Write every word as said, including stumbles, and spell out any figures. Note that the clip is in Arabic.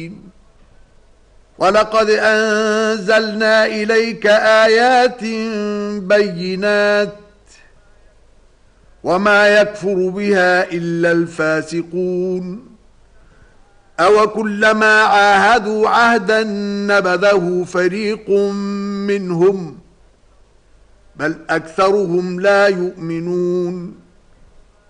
مبين. ولقد أنزلنا إليك آيات بينات وما يكفر بها إلا الفاسقون. أو كلما عاهدوا عهدا نبذه فريق منهم بل أكثرهم لا يؤمنون.